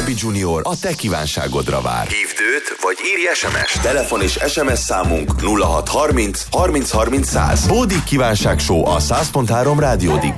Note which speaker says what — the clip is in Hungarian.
Speaker 1: Bobby Junior a te kívánságodra vár.
Speaker 2: Hívd őt, vagy írj SMS-t.
Speaker 1: Telefon és SMS számunk 0630 30 30 100. Bódi kívánság show a 100.3 Rádió